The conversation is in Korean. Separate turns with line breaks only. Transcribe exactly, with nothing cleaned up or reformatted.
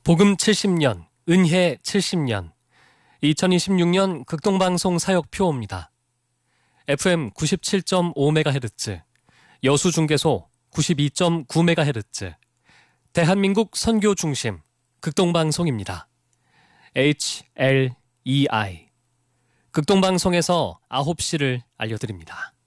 복음 칠십 년, 은혜 칠십 년, 이천이십육 년 극동방송 사역표입니다. 에프엠 구십칠 점 오 메가헤르츠, 여수중개소 구십이 점 구 메가헤르츠, 대한민국 선교중심 극동방송입니다. 에이치 엘 이 아이, 극동방송에서 아홉 시를 알려드립니다.